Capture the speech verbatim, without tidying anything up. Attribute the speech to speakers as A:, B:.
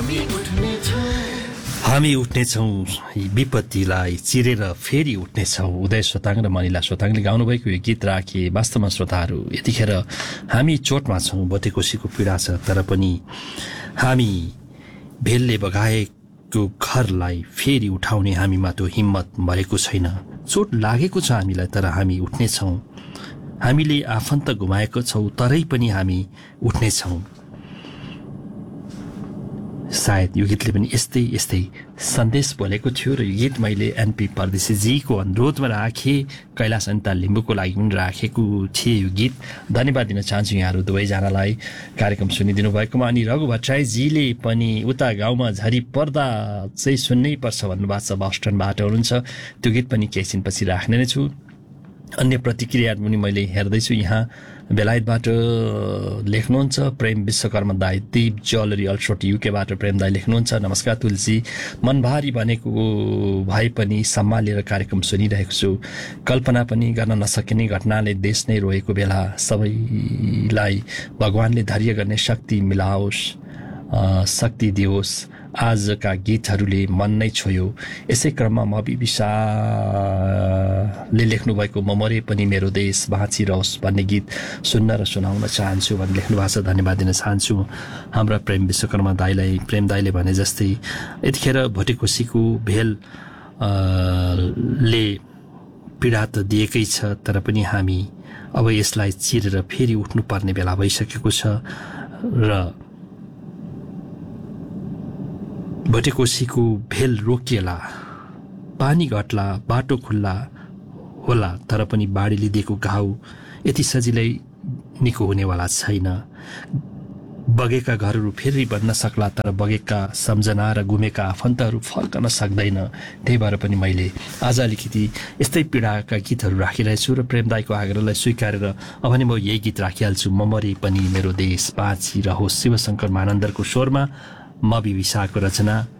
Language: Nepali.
A: हामी उठ्नेछौँ विपत्तिलाई चिरेर फेरि उठ्नेछौँ। उदय सोताङ र मनिला सोताङले गाउनुभएको यो गीत राखे। वास्तवमा श्रोताहरू, यतिखेर हामी चोटमा छौँ, बटेकोसीको पीडा छ, तर पनि हामी भेलले बगाएको घरलाई फेरि उठाउने हामीमा त्यो हिम्मत भएको छैन। चोट लागेको छ हामीलाई, तर हामी उठ्नेछौँ। हामीले आफन्त गुमाएको छौँ, तरै पनि हामी उठ्नेछौँ। सायद यो गीतले पनि यस्तै यस्तै सन्देश बोलेको थियो र यो गीत मैले एनपी परदेशीजीको अनुरोधमा राखेँ, कैलाश अनिता लिम्बूको लागि पनि राखेको थिएँ यो गीत। धन्यवाद दिन चाहन्छु यहाँहरू दुवैजनालाई कार्यक्रम सुनिदिनु भएकोमा। अनि रघु भट्टराईजीले पनि उता गाउँमा झरी पर्दा चाहिँ सुन्नै पर्छ भन्नुभएको छ, बस्टनबाट हुनुहुन्छ। त्यो गीत पनि केही छिनपछि राख्ने नै छु। अन्य प्रतिक्रिया पनि मैले हेर्दैछु। यहाँ बेलायतबाट लेख्नुहुन्छ प्रेम विश्वकर्मा दाई, दीप ज्वेलरी अल्ट्रोट युकेबाट प्रेम दाई लेख्नुहुन्छ, नमस्कार तुलसी, मनभारी भनेको भए पनि सम्हालेर कार्यक्रम सुनिरहेको छु। कल्पना पनि गर्न नसकिने घटनाले देश नै रोएको बेला सबैलाई भगवानले धैर्य गर्ने शक्ति मिलाओस्, शक्ति दियोस्। आजका गीतहरूले मन नै छोयो। यसै क्रममा म विशालले लेख्नुभएको म मरे पनि मेरो देश बाँचिरहोस् भन्ने गीत सुन्न र सुनाउन चाहन्छु भनेर लेख्नु भएको छ। धन्यवाद दिन चाहन्छु हाम्रा प्रेम विश्वकर्मा दाईलाई। प्रेम दाईले भने जस्तै यतिखेर भटेकोसीको भेल ले पीडा त दिएकै छ, तर पनि हामी अब यसलाई चिरेर फेरि उठ्नुपर्ने बेला भइसकेको छ र भटेकोसीको भेल रोकिएला, पानी घट्ला, बाटो खुल्ला होला, तर पनि बाढीले दिएको घाउ यति सजिलै निको हुनेवाला छैन। बगेका घरहरू फेरि बन्न सक्ला, तर बगेका सम्झना र गुमेका आफन्तहरू फर्कन सक्दैन। त्यही भएर पनि मैले आज अलिकति यस्तै पीडाका गीतहरू राखिरहेछु र प्रेमदाईको आग्रहलाई स्वीकारेर अब नि म यही गीत राखिहाल्छु। म मरे पनि मेरो देश बाँचिरहोस्। शिवशङ्कर महानन्दरको स्वरमा म विशाको रचना